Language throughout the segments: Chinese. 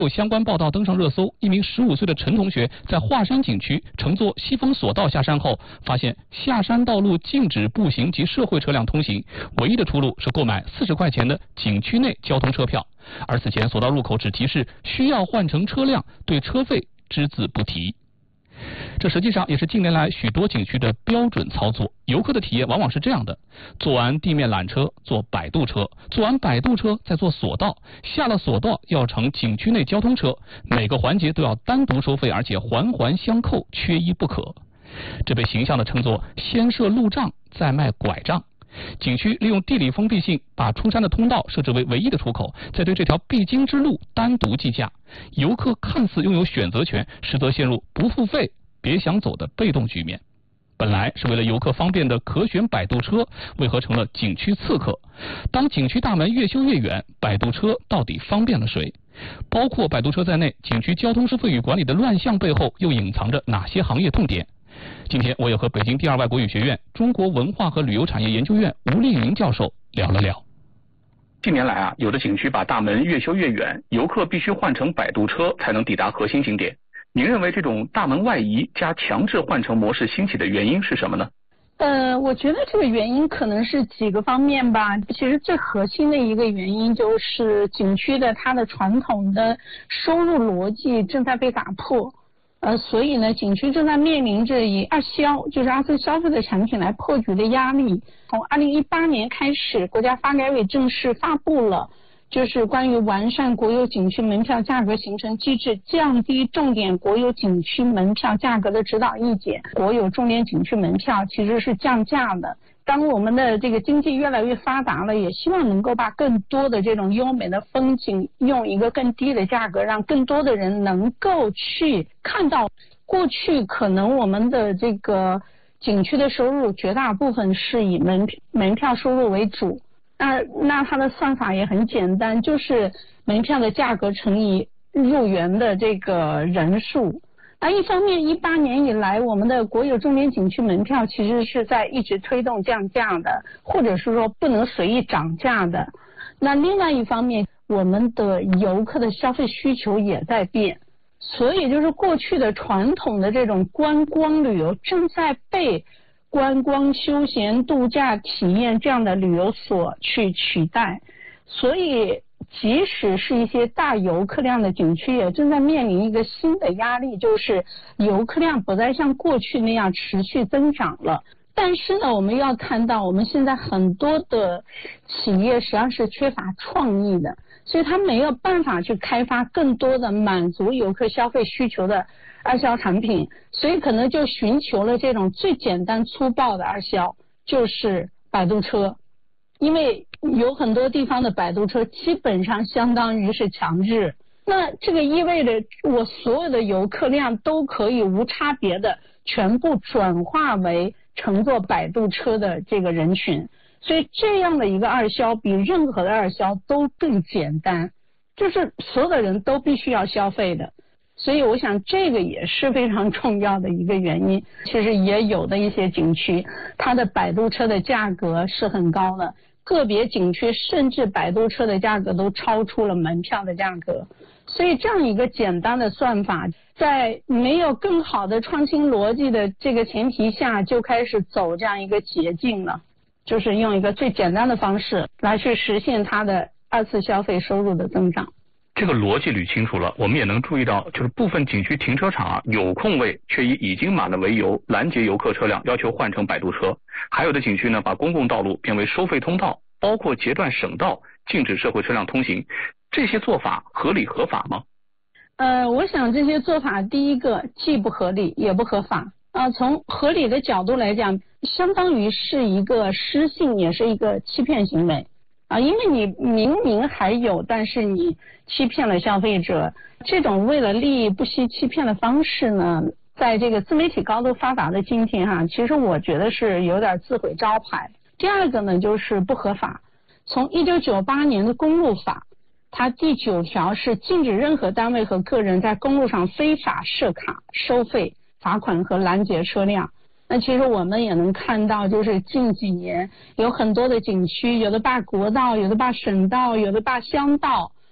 有相关报道登上热搜，一名15岁的陈同学在华山景区乘坐西风索道下山后，发现下山道路禁止步行及社会车辆通行，唯一的出路是购买40块钱的景区内交通车票。而此前索道入口只提示需要换乘车辆，对车费只字不提。这实际上也是近年来许多景区的标准操作。游客的体验往往是这样的：坐完地面缆车，坐摆渡车，坐完摆渡车再坐索道，下了索道要乘景区内交通车，每个环节都要单独收费，而且环环相扣，缺一不可。这被形象地称作先设路障，再卖拐杖。景区利用地理封闭性，把出山的通道设置为唯一的出口，再对这条必经之路单独计价。游客看似拥有选择权，实则陷入不付费别想走的被动局面。本来是为了游客方便的可选摆渡车，为何成了景区刺客？当景区大门越修越远，摆渡车到底方便了谁？包括摆渡车在内，景区交通收费与管理的乱象背后又隐藏着哪些行业痛点？今天我也和北京第二外国语学院中国文化和旅游产业研究院吴立明教授聊了聊。 近年来有的景区把大门越修越远，游客必须换乘摆渡车才能抵达核心景点。您认为这种大门外移加强制换乘模式兴起的原因是什么呢？ 我觉得这个原因可能是几个方面吧。其实最核心的一个原因就是景区的它的传统的收入逻辑正在被打破。所以呢，景区正在面临着以二销，就是二次消费的产品来破局的压力。从2018年开始，国家发改委正式发布了就是关于完善国有景区门票价格形成机制，降低重点国有景区门票价格的指导意见。国有重点景区门票其实是降价的。当我们的这个经济越来越发达了，也希望能够把更多的这种优美的风景用一个更低的价格，让更多的人能够去看到。过去可能我们的这个景区的收入绝大部分是以门票收入为主，那它的算法也很简单，就是门票的价格乘以入园的这个人数。那一方面18年以来，我们的国有重点景区门票其实是在一直推动降价的，或者是说不能随意涨价的。那另外一方面，我们的游客的消费需求也在变，所以就是过去的传统的这种观光旅游正在被观光休闲度假体验这样的旅游所去取代。所以即使是一些大游客量的景区也正在面临一个新的压力，就是游客量不再像过去那样持续增长了。但是呢，我们要看到我们现在很多的企业实际上是缺乏创意的，所以它没有办法去开发更多的满足游客消费需求的二销产品，所以可能就寻求了这种最简单粗暴的二销，就是摆渡车。因为有很多地方的摆渡车基本上相当于是强制，那这个意味着我所有的游客量都可以无差别的全部转化为乘坐摆渡车的这个人群，所以这样的一个二销比任何的二销都更简单，就是所有的人都必须要消费的。所以我想这个也是非常重要的一个原因。其实也有的一些景区它的摆渡车的价格是很高的，个别景区甚至摆渡车的价格都超出了门票的价格。所以这样一个简单的算法，在没有更好的创新逻辑的这个前提下，就开始走这样一个捷径了，就是用一个最简单的方式来去实现它的二次消费收入的增长。 这个逻辑捋清楚了，我们也能注意到，就是部分景区停车场有空位，却以已经满了为由拦截游客车辆，要求换乘摆渡车。还有的景区呢，把公共道路变为收费通道，包括截断省道，禁止社会车辆通行。这些做法合理合法吗？ 我想这些做法，第一个既不合理也不合法。从合理的角度来讲，相当于是一个失信，也是一个欺骗行为。因为你明明还有，但是你欺骗了消费者，这种为了利益不惜欺骗的方式呢，在这个自媒体高度发达的今天其实我觉得是有点自毁招牌。第二个呢，就是不合法。从1998年的公路法，它第9条是禁止任何单位和个人在公路上非法设卡、收费、罚款和拦截车辆。那其实我们也能看到，就是近几年有很多的景区，有的罢国道，有的罢省道，有的罢乡道，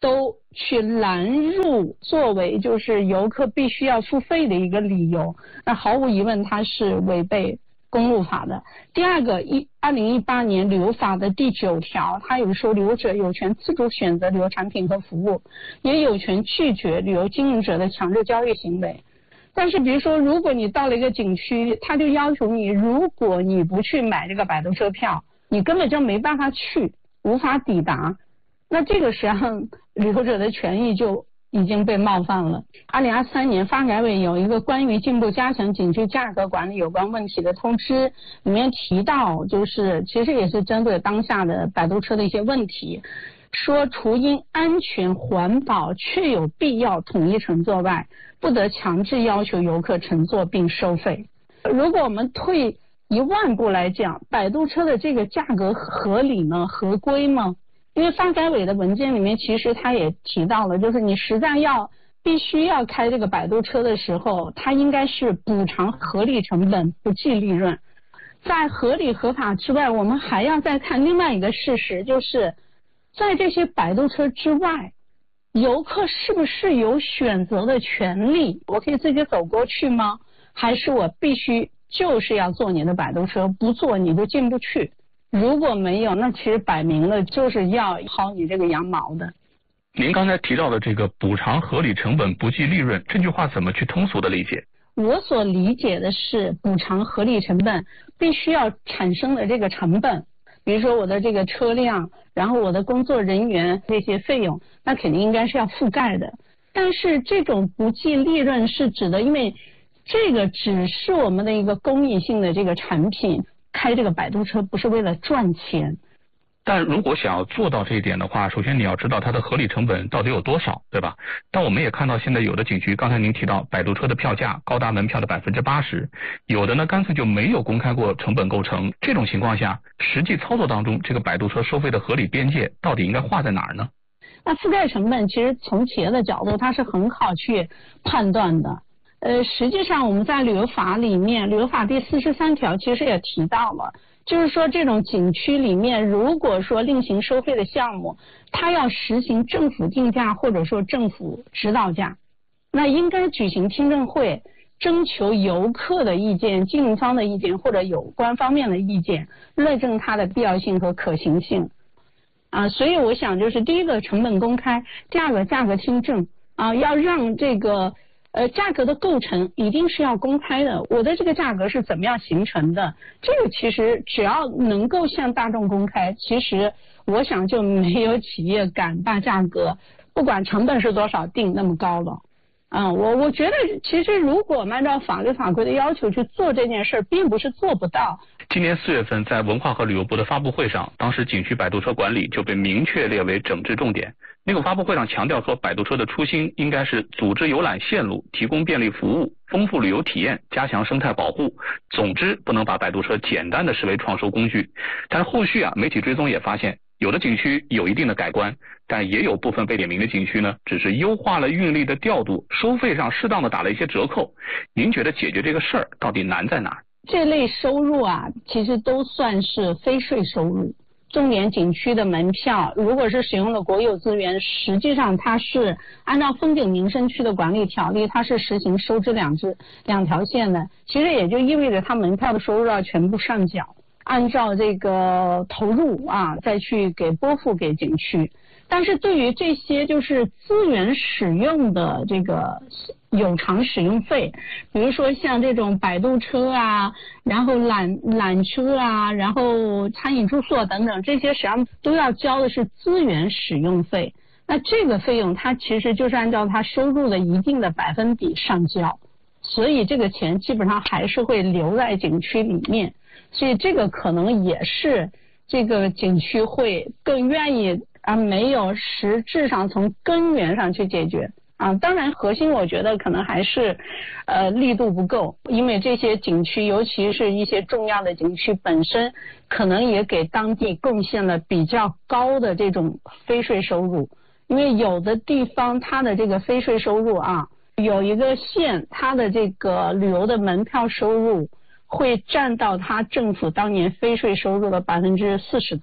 都去拦入作为就是游客必须要付费的一个理由，那毫无疑问它是违背公路法的。第二个，2018年旅游法的第9条，它有说旅游者有权自主选择旅游产品和服务，也有权拒绝旅游经营者的强制交易行为。但是比如说，如果你到了一个景区，他就要求你，如果你不去买这个摆渡车票，你根本就没办法去，无法抵达。那这个实际上旅游者的权益就已经被冒犯了。2023年发改委有一个关于进一步加强景区价格管理有关问题的通知，里面提到就是其实也是针对当下的摆渡车的一些问题，说除因安全环保确有必要统一乘坐外，不得强制要求游客乘坐并收费。如果我们退1万步来讲，摆渡车的这个价格合理吗？合规吗？因为发改委的文件里面其实他也提到了，就是你实在必须要开这个摆渡车的时候，它应该是补偿合理成本，不计利润。在合理合法之外，我们还要再看另外一个事实，就是在这些摆渡车之外，游客是不是有选择的权利？我可以自己走过去吗？还是我必须就是要坐你的摆渡车，不坐你就进不去？如果没有，那其实摆明了就是要薅你这个羊毛的。 您刚才提到的这个补偿合理成本不计利润，这句话怎么去通俗的理解？ 我所理解的是补偿合理成本必须要产生的这个成本，比如说我的这个车辆，然后我的工作人员这些费用，那肯定应该是要覆盖的。但是这种不计利润是指的，因为这个只是我们的一个公益性的这个产品，开这个摆渡车不是为了赚钱。 但如果想要做到这一点的话，首先你要知道它的合理成本到底有多少，对吧？但我们也看到现在有的景区，刚才您提到摆渡车的票价高达门票的80%，有的呢干脆就没有公开过成本构成。这种情况下，实际操作当中，这个摆渡车收费的合理边界到底应该划在哪儿呢？ 那覆盖成本其实从企业的角度，它是很好去判断的。实际上我们在旅游法里面，旅游法第43条其实也提到了，就是说这种景区里面，如果说另行收费的项目，它要实行政府定价或者说政府指导价，那应该举行听证会，征求游客的意见、经营方的意见或者有关方面的意见，论证它的必要性和可行性。所以我想就是第一个成本公开，第二个价格听证要让这个价格的构成一定是要公开的，我的这个价格是怎么样形成的，这个其实只要能够向大众公开，其实我想就没有企业敢把价格不管成本是多少定那么高了。我觉得其实如果按照法律法规的要求去做这件事，并不是做不到。 今年4月份在文化和旅游部的发布会上，当时景区摆渡车管理就被明确列为整治重点。那个发布会上强调说，摆渡车的初心应该是组织游览线路，提供便利服务，丰富旅游体验，加强生态保护。总之，不能把摆渡车简单的视为创收工具。但是后续媒体追踪也发现，有的景区有一定的改观，但也有部分被点名的景区呢，只是优化了运力的调度，收费上适当的打了一些折扣。您觉得解决这个事儿到底难在哪儿？ 这类收入其实都算是非税收入。重点景区的门票，如果是使用了国有资源，实际上它是按照风景名胜区的管理条例，它是实行收支两条线的。其实也就意味着它门票的收入要全部上缴，按照这个投入再去拨付给景区。但是对于这些就是资源使用的这个有偿使用费，比如说像这种摆渡车然后缆车然后餐饮住宿等等，这些实际上都要交的是资源使用费。那这个费用它其实就是按照它收入的一定的百分比上交，所以这个钱基本上还是会留在景区里面。所以这个可能也是这个景区会更愿意没有实质上从根源上去解决当然核心我觉得可能还是力度不够，因为这些景区尤其是一些重要的景区本身可能也给当地贡献了比较高的这种非税收入。因为有的地方它的这个非税收入有一个县它的这个旅游的门票收入会占到它政府当年非税收入的40%多。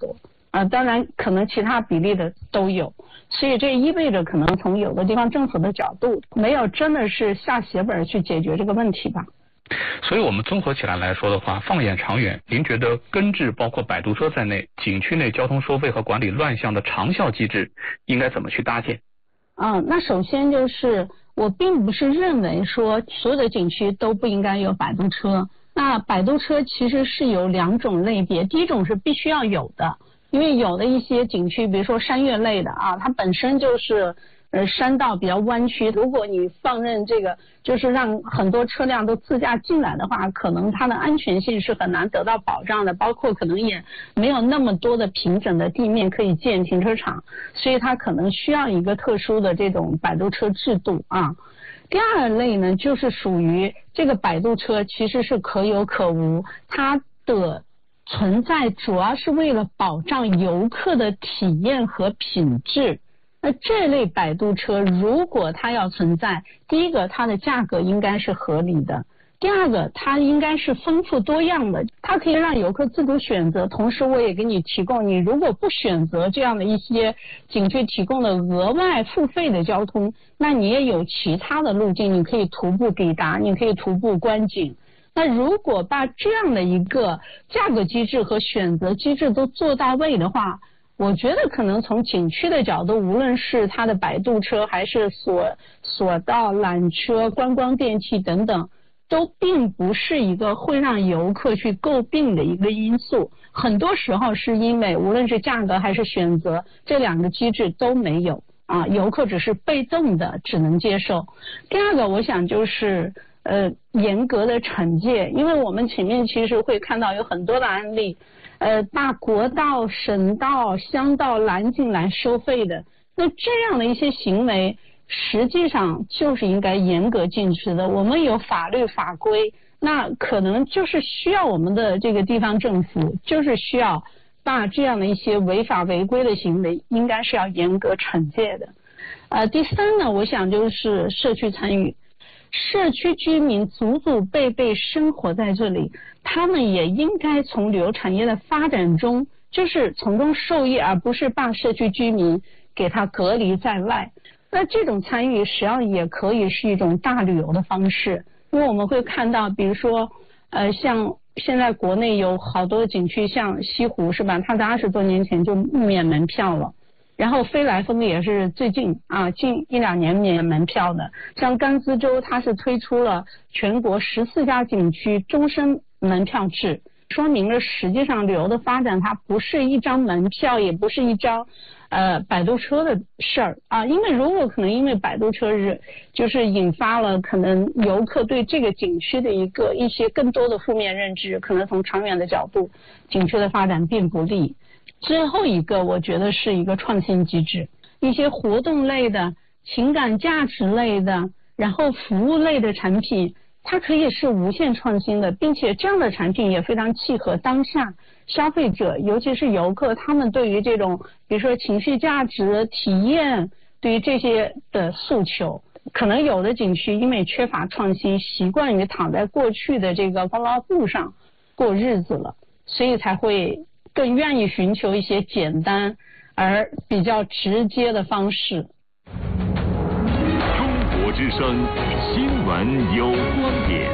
当然可能其他比例的都有，所以这意味着可能从有的地方政府的角度没有真的是下血本去解决这个问题吧。 所以我们综合起来来说的话，放眼长远，您觉得根治包括摆渡车在内景区内交通收费和管理乱象的长效机制应该怎么去搭建？ 那首先就是我并不是认为说所有的景区都不应该有摆渡车。那摆渡车其实是有2种类别，第一种是必须要有的，因为有的一些景区，比如说山岳类的它本身就是山道比较弯曲，如果你放任这个就是让很多车辆都自驾进来的话，可能它的安全性是很难得到保障的，包括可能也没有那么多的平整的地面可以建停车场，所以它可能需要一个特殊的这种摆渡车制度第二类呢，就是属于这个摆渡车其实是可有可无，它的存在主要是为了保障游客的体验和品质。那这类摆渡车如果它要存在，第一个它的价格应该是合理的，第二个它应该是丰富多样的，它可以让游客自主选择，同时我也给你提供，你如果不选择这样的一些景区提供的额外付费的交通，那你也有其他的路径，你可以徒步抵达，你可以徒步观景。那如果把这样的一个价格机制和选择机制都做到位的话，我觉得可能从景区的角度，无论是它的摆渡车还是索道、缆车、观光电器等等，都并不是一个会让游客去诟病的一个因素。很多时候是因为无论是价格还是选择，这2个机制都没有游客只是被动的只能接受。第二个我想就是严格的惩戒，因为我们前面其实会看到有很多的案例，大国道、省道、乡道拦进来收费的，那这样的一些行为实际上就是应该严格禁止的。我们有法律法规，那可能就是需要我们的这个地方政府就是需要把这样的一些违法违规的行为应该是要严格惩戒的。第三呢，我想就是社区参与。社区居民祖祖辈辈生活在这里，他们也应该从旅游产业的发展中就是从中受益，而不是把社区居民给他隔离在外。那这种参与实际上也可以是一种大旅游的方式，因为我们会看到比如说像现在国内有好多景区，像西湖是吧，它在20多年前就免门票了，然后飞来峰也是最近近1-2年免门票的，像甘孜州它是推出了全国14家景区终身门票制，说明了实际上旅游的发展它不是一张门票，也不是一张摆渡车的事儿因为如果可能因为摆渡车就是引发了可能游客对这个景区的一些更多的负面认知，可能从长远的角度景区的发展并不利。最后一个我觉得是一个创新机制，一些活动类的、情感价值类的，然后服务类的产品，它可以是无限创新的，并且这样的产品也非常契合当下消费者，尤其是游客，他们对于这种比如说情绪价值、体验，对于这些的诉求。可能有的景区因为缺乏创新，习惯于躺在过去的这个功劳簿上过日子了，所以才会更愿意寻求一些简单而比较直接的方式。 中国之声，新闻有观点。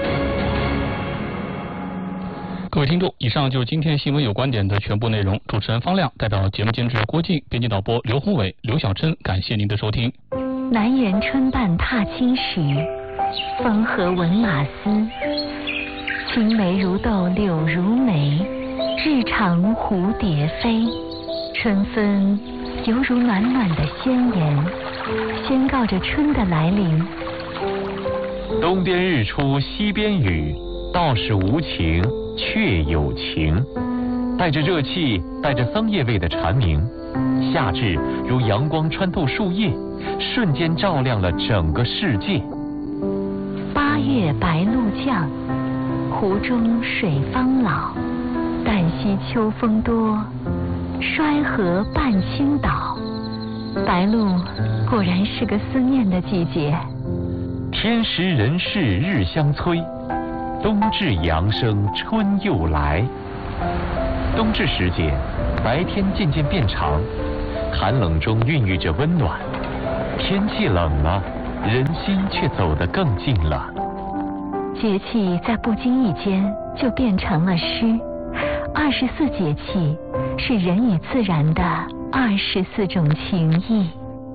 各位听众，以上就是今天新闻有观点的全部内容。主持人方亮，代表节目监制郭靖，编辑导播刘宏伟、刘小珍，感谢您的收听。 南园春半踏青时，风和闻马嘶。青梅如豆柳如眉，日长蝴蝶飞。春分犹如暖暖的宣言，宣告着春的来临。 东边日出西边雨，道是无晴却有晴。带着热气，带着桑叶味的蝉鸣，夏至如阳光穿透树叶，瞬间照亮了整个世界。 8月白露降，湖中水方老。旦夕秋风多，衰河半倾倒。白露果然是个思念的季节。 天时人事日相催，冬至阳生春又来。冬至时节， 白天渐渐变长，寒冷中孕育着温暖。天气冷了，人心却走得更近了。 节气在不经意间就变成了诗。24节气是人与自然的24种情谊。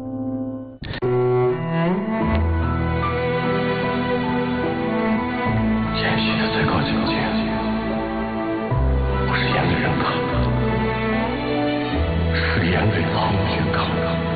谦虚的最高境界，不是言对人可，是言对苍天可。